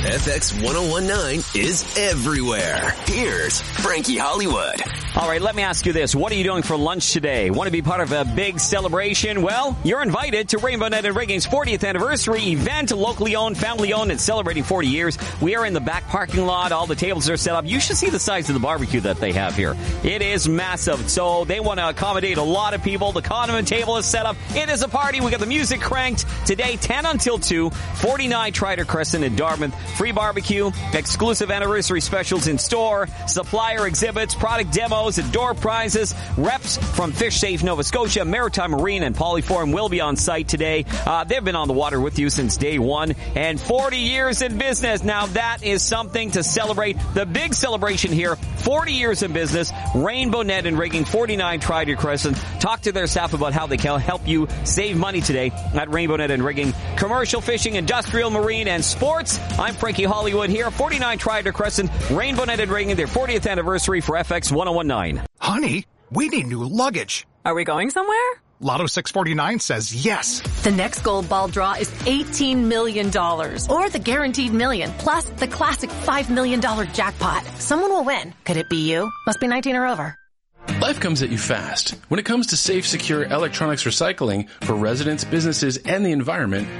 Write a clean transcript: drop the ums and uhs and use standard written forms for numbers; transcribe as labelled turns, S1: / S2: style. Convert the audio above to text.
S1: FX 1019 is everywhere. Here's Frankie Hollywood.
S2: All right, let me ask you this. What are you doing for lunch today? Want to be part of a big celebration? Well, you're invited to Rainbow Net and Rigging's 40th anniversary event, locally owned, family owned, and celebrating 40 years. We are in the back parking lot. All the tables are set up. You should see the size of the barbecue that they have here. It is massive. So they want to accommodate a lot of people. The condiment table is set up. It is a party. We got the music cranked. Today, 10 until 2, 49 Trider Crescent in Dartmouth. Free barbecue, exclusive anniversary specials in store, supplier exhibits, product demos, and door prizes. Reps from Fish Safe Nova Scotia, Maritime Marine, and Polyform will be on site today. They've been on the water with you since day one, and 40 years in business. Now that is something to celebrate. The big celebration here, 40 years in business, Rainbow Net and Rigging, 49 Trider Crescent. Talk to their staff about how they can help you save money today at Rainbow Net and Rigging. Commercial fishing, industrial, marine, and sports. I'm Frankie Hollywood here, 49 Trider Crescent, Rainbow Net and Rigging, their 40th anniversary for FX 1019.
S3: Honey, we need new luggage.
S4: Are we going somewhere?
S3: Lotto 649 says yes.
S4: The next gold ball draw is $18 million. Or the guaranteed million, plus the classic $5 million jackpot. Someone will win. Could it be you? Must be 19 or over.
S5: Life comes at you fast. When it comes to safe, secure electronics recycling for residents, businesses, and the environment,